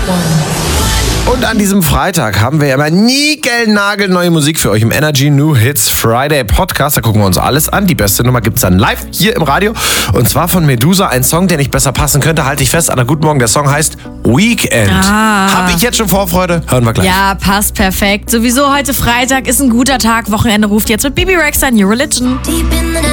Und an diesem Freitag haben wir ja immer niegelnagelneue Musik für euch im Energy New Hits Friday Podcast. Da gucken wir uns alles an. Die beste Nummer gibt's dann live hier im Radio. Und zwar von Medusa, ein Song, der nicht besser passen könnte. Halte ich fest. Anna, guten Morgen. Der Song heißt Weekend. Habe ich jetzt schon Vorfreude? Hören wir gleich. Ja, passt perfekt. Sowieso heute Freitag ist ein guter Tag. Wochenende ruft jetzt mit Bibi Rexha, New Religion.